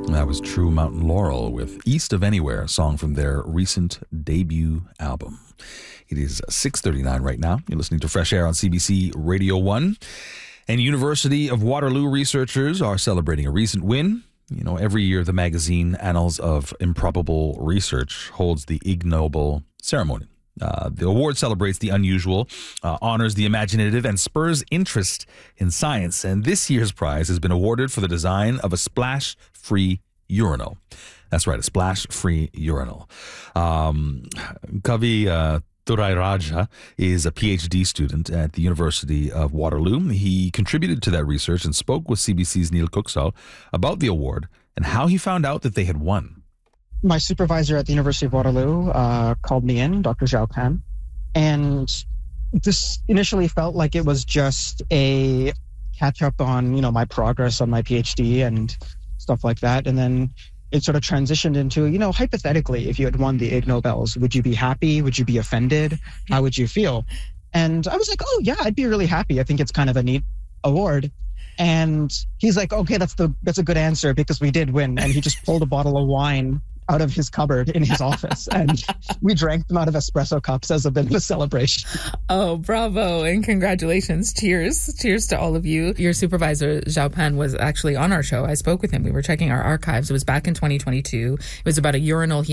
That was True Mountain Laurel with East of Anywhere, a song from their recent debut album. It is 6:39 right now. You're listening to Fresh Air on CBC Radio 1. And University of Waterloo researchers are celebrating a recent win. You know, every year the magazine Annals of Improbable Research holds the Ig Nobel ceremony. The award celebrates the unusual, honors the imaginative, and spurs interest in science. And this year's prize has been awarded for the design of a splash-free urinal. That's right, a splash-free urinal. Kavi Thurairaja is a PhD student at the University of Waterloo. He contributed to that research and spoke with CBC's Neil Kuksal about the award and how he found out that they had won. My supervisor at the University of Waterloo called me in, Dr. Zhao Pan, and this initially felt like it was just a catch up on, my progress on my PhD and stuff like that. And then it sort of transitioned into, hypothetically, if you had won the Ig Nobels, would you be happy? Would you be offended? How would you feel? And I was like, oh yeah, I'd be really happy. I think it's kind of a neat award. And he's like, okay, that's a good answer because we did win. And he just pulled a bottle of wine out of his cupboard in his office, and we drank them out of espresso cups as a bit of a celebration. Oh, bravo, and congratulations. Cheers to all of you. Your supervisor, Zhao Pan, was actually on our show. I spoke with him. We were checking our archives. It was back in 2022. It was about a urinal he